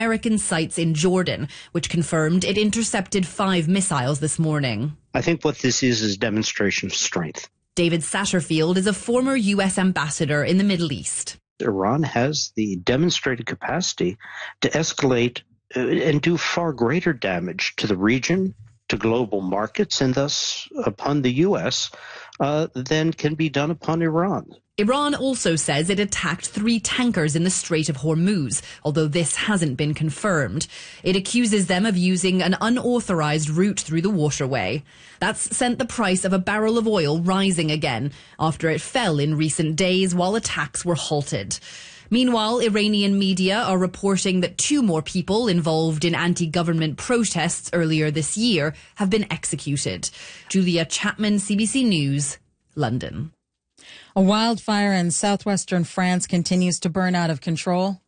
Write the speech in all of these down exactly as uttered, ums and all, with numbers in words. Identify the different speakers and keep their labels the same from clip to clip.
Speaker 1: American sites in Jordan, which confirmed it intercepted five missiles this morning.
Speaker 2: I think what this is is a demonstration of strength.
Speaker 1: David Satterfield is a former U S ambassador in the Middle East.
Speaker 2: Iran has the demonstrated capacity to escalate and do far greater damage to the region, to global markets, and thus upon the U S uh, than can be done upon Iran.
Speaker 1: Iran also says it attacked three tankers in the Strait of Hormuz, although this hasn't been confirmed. It accuses them of using an unauthorized route through the waterway. That's sent the price of a barrel of oil rising again after it fell in recent days while attacks were halted. Meanwhile, Iranian media are reporting that two more people involved in anti-government protests earlier this year have been executed. Julia Chapman, C B C News, London.
Speaker 3: A wildfire in southwestern France continues to burn out of control.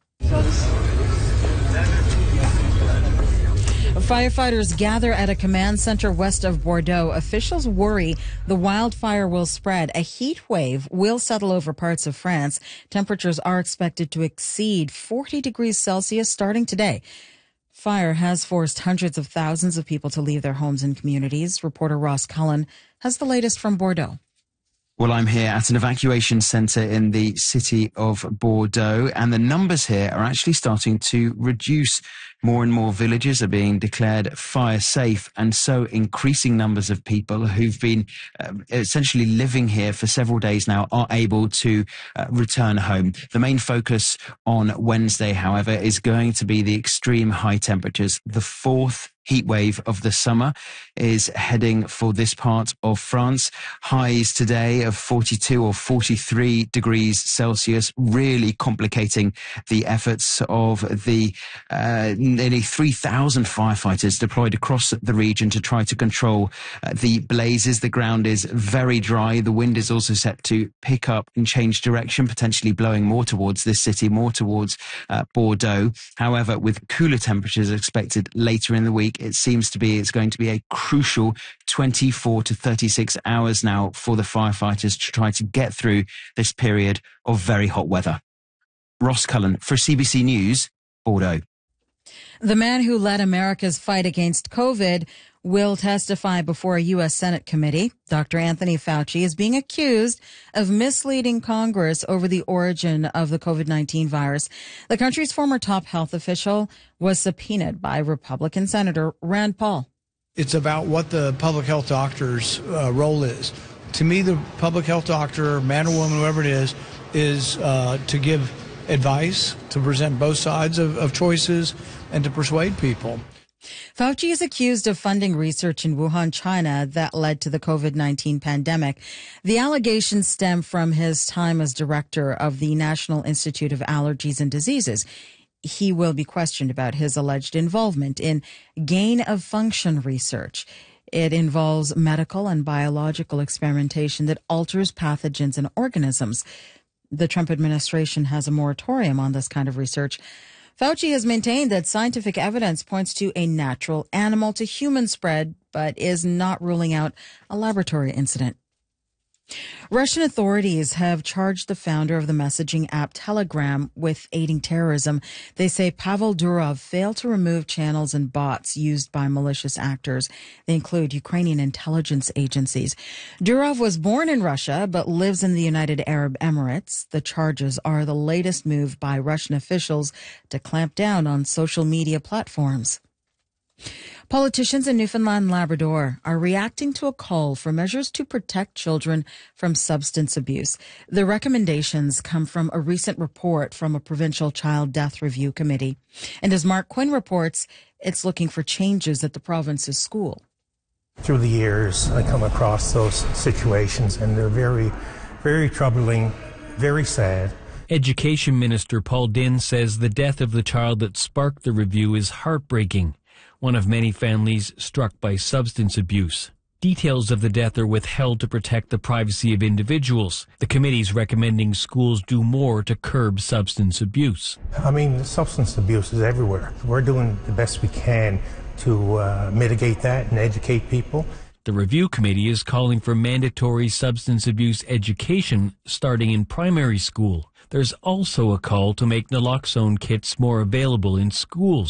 Speaker 3: Firefighters gather at a command center west of Bordeaux. Officials worry the wildfire will spread. A heat wave will settle over parts of France. Temperatures are expected to exceed forty degrees Celsius starting today. Fire has forced hundreds of thousands of people to leave their homes and communities. Reporter Ross Cullen has the latest from Bordeaux.
Speaker 4: Well, I'm here at an evacuation centre in the city of Bordeaux, and the numbers here are actually starting to reduce. More and more villages are being declared fire safe, and so increasing numbers of people who've been uh, essentially living here for several days now are able to uh, return home. The main focus on Wednesday, however, is going to be the extreme high temperatures. The fourth heat wave of the summer is heading for this part of France. Highs today of forty-two or forty-three degrees Celsius, really complicating the efforts of the uh, nearly three thousand firefighters deployed across the region to try to control uh, the blazes. The ground is very dry. The wind is also set to pick up and change direction, potentially blowing more towards this city, more towards uh, Bordeaux. However, with cooler temperatures expected later in the week, it seems to be it's going to be a crucial twenty-four to thirty-six hours now for the firefighters to try to get through this period of very hot weather. Ross Cullen for C B C News, Bordeaux.
Speaker 3: The man who led America's fight against COVID will testify before a U S Senate committee. Doctor Anthony Fauci is being accused of misleading Congress over the origin of the COVID nineteen virus. The country's former top health official was subpoenaed by Republican Senator Rand Paul.
Speaker 5: It's about what the public health doctor's uh, role is. To me, the public health doctor, man or woman, whoever it is, is uh, to give advice, to present both sides of, of choices, and to persuade people.
Speaker 3: Fauci is accused of funding research in Wuhan, China, that led to the COVID nineteen pandemic. The allegations stem from his time as director of the National Institute of Allergies and Diseases. He will be questioned about his alleged involvement in gain-of-function research. It involves medical and biological experimentation that alters pathogens and organisms. The Trump administration has a moratorium on this kind of research. Fauci has maintained that scientific evidence points to a natural animal to human spread, but is not ruling out a laboratory incident. Russian authorities have charged the founder of the messaging app Telegram with aiding terrorism. They say Pavel Durov failed to remove channels and bots used by malicious actors. They include Ukrainian intelligence agencies. Durov was born in Russia but lives in the United Arab Emirates. The charges are the latest move by Russian officials to clamp down on social media platforms. Politicians in Newfoundland and Labrador are reacting to a call for measures to protect children from substance abuse. The recommendations come from a recent report from a provincial child death review committee. And as Mark Quinn reports, it's looking for changes at the province's school.
Speaker 6: Through the years, I come across those situations, and they're very, very troubling, very sad.
Speaker 7: Education Minister Paul Dinn says the death of the child that sparked the review is heartbreaking. One of many families struck by substance abuse. Details of the death are withheld to protect the privacy of individuals. The committee's recommending schools do more to curb substance abuse.
Speaker 6: I mean, substance abuse is everywhere. We're doing the best we can to uh, mitigate that and educate people.
Speaker 7: The review committee is calling for mandatory substance abuse education starting in primary school. There's also a call to make naloxone kits more available in schools.